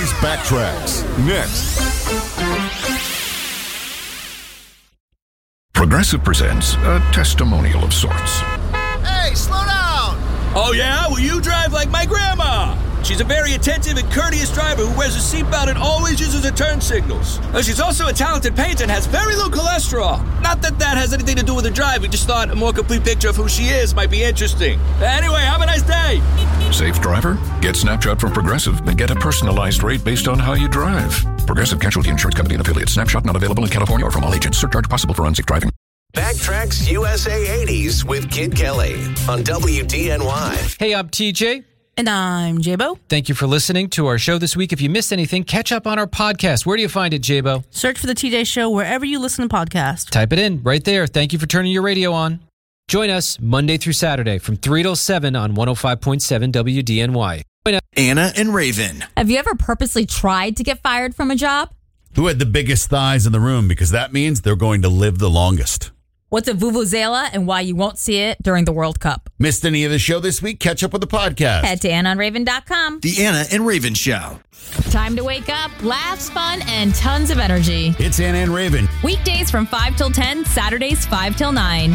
80s Backtracks. Next. Progressive presents a testimonial of sorts. Hey, slow down! Oh, yeah? Well, you drive like my grandma. She's a very attentive and courteous driver who wears a seatbelt and always uses her turn signals. She's also a talented painter and has very low cholesterol. Not that that has anything to do with her drive. We just thought a more complete picture of who she is might be interesting. Anyway, have a nice day. Safe driver? Get Snapshot from Progressive and get a personalized rate based on how you drive. Progressive Casualty Insurance Company and affiliates. Snapshot not available in California or from all agents. Surcharge possible for unsafe driving. Backtracks USA 80s with Kid Kelly on WDNY. Hey, I'm TJ. And I'm J-Bo. Thank you for listening to our show this week. If you missed anything, catch up on our podcast. Where do you find it, J-Bo? Search for The TJ Show wherever you listen to podcasts. Type it in right there. Thank you for turning your radio on. Join us Monday through Saturday from 3 till 7 on 105.7 WDNY. Anna and Raven. Have you ever purposely tried to get fired from a job? Who had the biggest thighs in the room? Because that means they're going to live the longest. What's a vuvuzela and why you won't see it during the World Cup? Missed any of the show this week? Catch up with the podcast. Head to AnnaandRaven.com. The Anna and Raven Show. Time to wake up, laughs, fun, and tons of energy. It's Anna and Raven. Weekdays from 5 till 10, Saturdays 5 till 9.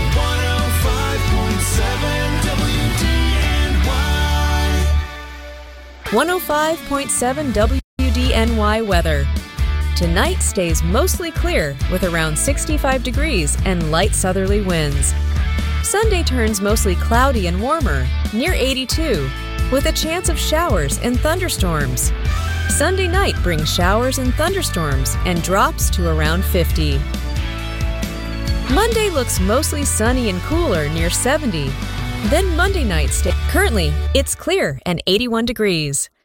105.7 WDNY weather. Tonight stays mostly clear with around 65 degrees and light southerly winds. Sunday turns mostly cloudy and warmer, near 82, with a chance of showers and thunderstorms. Sunday night brings showers and thunderstorms and drops to around 50. Monday looks mostly sunny and cooler, near 70. Then Monday night currently, it's clear and 81 degrees.